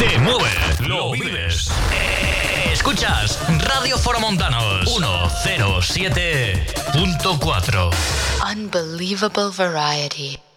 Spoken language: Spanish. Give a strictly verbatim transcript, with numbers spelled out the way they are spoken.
te mueve, lo vives. Escuchas Radio Foromontanos ciento siete punto cuatro. Unbelievable variety.